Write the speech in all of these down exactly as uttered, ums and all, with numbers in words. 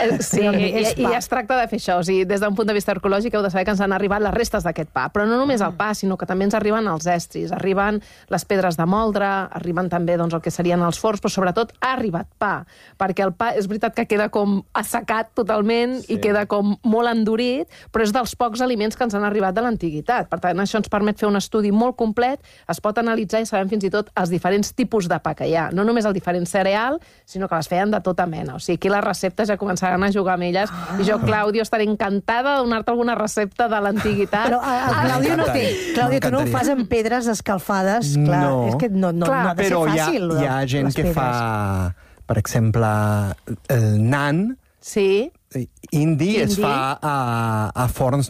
Sí, i, i es tracta de fer això. O sigui, des d'un punt de vista arqueològic heu de saber que ens han arribat les restes d'aquest pa. Però no només el pa, sinó que també ens arriben els estris, arriben les pedres de moldre, arriben també doncs, el que serien els forns, però sobretot ha arribat pa. Perquè el pa és veritat que queda com assecat totalment sí. i queda com molt endurit, però és dels pocs aliments que ens han arribat de l'antiguitat. Per tant, això ens permet fer un estudi molt complet, es pot analitzar i sabem fins i tot els diferents tipus de pa que hi ha. No només el diferent cereal, sinó que les feien de tota mena. O sigui, aquí les receptes ja començaran a jugar amb elles. Ah. I jo, Clàudio, estaré encantada de donar-te alguna recepta de l'antiguitat. Però el Clàudio no té. Clàudio, tu no ho fas amb pedres escalfades. Clar, no. És que no, no, Clar, no ha de ser fàcil. Però hi ha, hi ha gent que fa, per exemple, el nan sí. indi, indi es fa a, a forns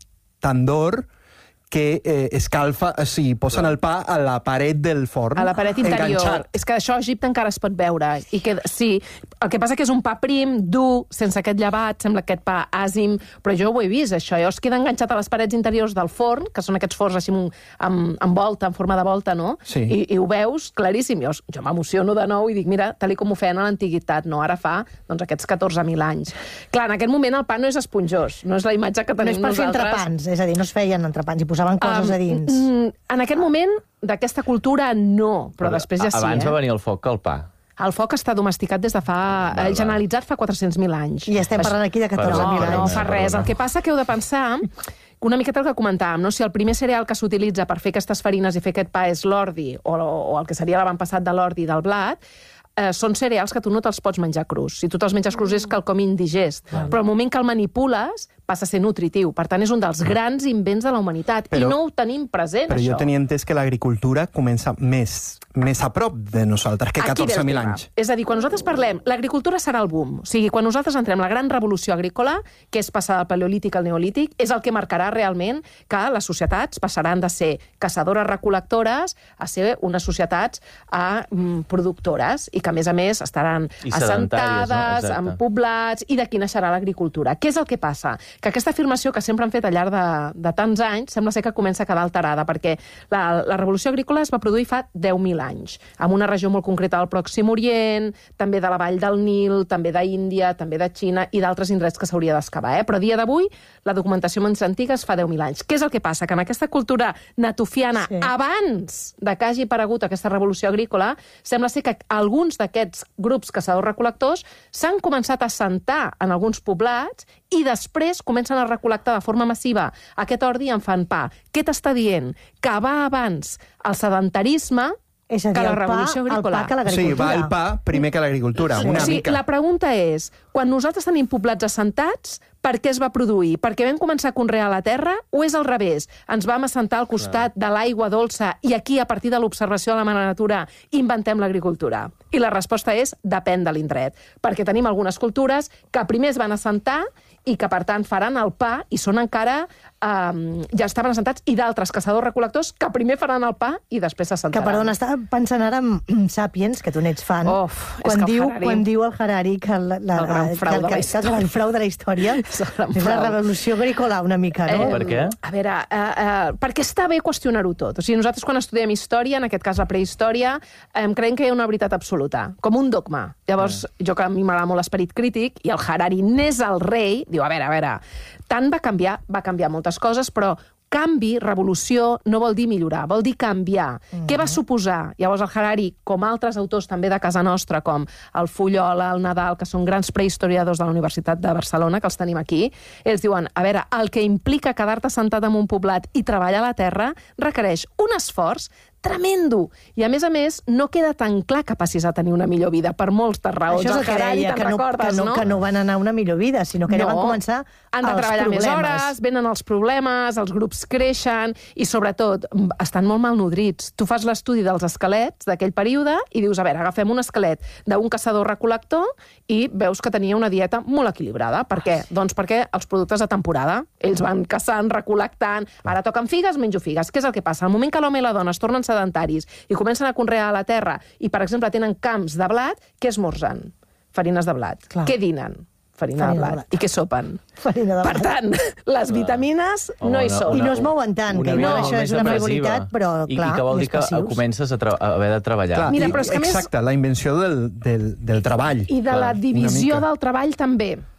tandoor, que eh, escalfa, o sigui, posen el pa a la paret del forn. A la paret interior. Enganxat. És que això a Egipte encara es pot veure. I que, sí, el que passa que és un pa prim, dur, sense aquest llevat, sembla aquest pa àsim, però jo ho he vist, això. Jo es queda enganxat a les parets interiors del forn, que són aquests forns així amb, amb volta, en forma de volta, no? Sí. I, i ho veus claríssim. Jo, jo m'emociono de nou i dic, mira, tal com ho feien a l'antiguitat, no? Ara fa doncs, aquests catorze mil anys. Clar, en aquest moment el pa no és esponjós, no és la imatge que tenim nosaltres. No és per fer entrepans, és a dir, no es feien entrepans, i posaven coses um, a dins. En aquest moment, d'aquesta cultura, no, però, però després ja sí. Abans eh? va venir el foc que el pa. El foc està domesticat des de fa... Va, va. generalitzat fa quatre-cents mil anys. I estem parlant aquí de catorze mil anys. No, no fa res. El que passa que heu de pensar... Una miqueta el que comentàvem, no? Si el primer cereal que s'utilitza per fer aquestes farines i fer aquest pa és l'ordi, o, o el que seria l'avantpassat de l'ordi i del blat, eh, són cereals que tu no te'ls pots menjar crus. Si tu te'ls menges crus és quelcom indigest. Mm. Però al moment que el manipules passa a ser nutritiu. Per tant, és un dels grans invents de la humanitat. Però, I no ho tenim present, però això. Però jo tenia entès que l'agricultura comença més, més a prop de nosaltres que catorze mil anys. És a dir, quan nosaltres parlem, l'agricultura serà el boom. O sigui, quan nosaltres entrem la gran revolució agrícola, que és passar del paleolític al neolític, és el que marcarà realment que les societats passaran de ser caçadores-recol·lectores a ser unes societats a, mm, productores i que, a més a més, estaran I assentades, no? en poblats, i d'aquí naixerà l'agricultura. Què és el que passa? Que aquesta afirmació que sempre han fet al llarg de, de tants anys sembla ser que comença a quedar alterada, perquè la, la revolució agrícola es va produir fa deu mil anys, en una regió molt concreta del Pròxim Orient, també de la vall del Nil, també d'Índia, també de Xina i d'altres indrets que s'hauria d'excavar. Eh? Però a dia d'avui, la documentació més antiga es fa deu mil anys. Què és el que passa? Que en aquesta cultura natufiana, sí. abans de que hagi aparegut aquesta revolució agrícola, sembla ser que alguns d'aquests grups caçadors-recol·lectors s'han començat a assentar en alguns poblats i després comencen a recol·lectar de forma massiva aquest ordi i en fan pa. Què t'està dient? Que va abans el sedentarisme és a dir, que la el revolució pa, agrícola. El pa que l'agricultura. Sí, va el pa primer que l'agricultura, sí. una sí, mica. La pregunta és, quan nosaltres tenim poblats assentats, per què es va produir? Perquè vam començar a conrear la terra o és al revés? Ens vam assentar al costat de l'aigua dolça i aquí, a partir de l'observació de la mare natura, inventem l'agricultura? I la resposta és, depèn de l'indret. Perquè tenim algunes cultures que primer es van assentar i que, per tant, faran el pa i són encara... Um, ja estaven assentats, i d'altres caçadors-recol·lectors que primer faran el pa i després s'assentaran. Que, perdona, estava pensant ara en Sapiens, que tu n'ets fan, Of, quan, diu, Harari... quan diu el Harari que la, la, el gran frau, que, de, la que, que el frau de la història és, és la revolució agrícola una mica, no? Eh, per què? A veure, uh, uh, perquè està bé qüestionar-ho tot. O sigui, nosaltres quan estudiem història, en aquest cas la prehistòria, um, creiem que hi ha una veritat absoluta, com un dogma. Llavors, mm. jo que a mi m'agrada molt l'esperit crític, i el Harari n'és el rei, diu, a veure, a veure, tant va canviar, va canviar moltes coses, però canvi, revolució, no vol dir millorar, vol dir canviar. Mm-hmm. Què va suposar? Llavors el Harari, com altres autors també de casa nostra, com el Fullola, el Nadal, que són grans prehistoriadors de la Universitat de Barcelona, que els tenim aquí, ells diuen, a veure, el que implica quedar-te sentat en un poblat i treballar a la terra requereix un esforç tremendo. I, a més a més, no queda tan clar que passis a tenir una millor vida per moltes raons. Això és el que deia, que no, recordes, que, no, no? que no van anar a una millor vida, sinó que no. van començar Han de els treballar problemes. més hores, venen els problemes, els grups creixen i, sobretot, estan molt malnodrits. Tu fas l'estudi dels esquelets d'aquell període i dius, a veure, agafem un esquelet d'un caçador-recol·lector i veus que tenia una dieta molt equilibrada. Per què? Doncs perquè els productes de temporada. Ells van caçant, recol·lectant, ara toquen figues, menjo figues. Què és el que passa? Al moment que l'home i la dona es tornen sedentaris i comencen a conrear a la terra i, per exemple, tenen camps de blat, què esmorzen? Farines de blat. Clar. Què dinen? Farina, Farina de blat. blat. I què sopen? Farina de blat. Per tant, les vitamines Home, no hi una- són. I no es mouen tant, Una que no, vida això molt és més una depressiva. frivolitat, però, I, clar, I que vol dir més que passius. comences a, tra a haver de treballar. Clar, Mira, i- però és que a més- exacte, la invenció del, del, del treball. I de Clar, la divisió una mica. del treball també.